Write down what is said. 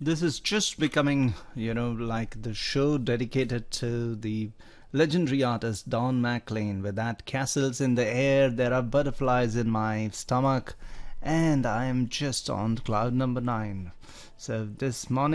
This is just becoming, like the show dedicated to the legendary artist Don McLean, with that castles in the air, there are butterflies in my stomach, and I am just on cloud number 9. So this morning,